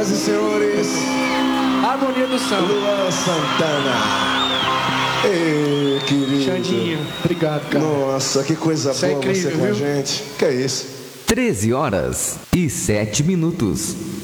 Senhoras e senhores, Harmonia do samba. Luan Santana. Ei, querido. Xandinho, obrigado, cara. Nossa, que coisa Isso é boa incrível, você com a viu? gente. Que é isso? 13h07.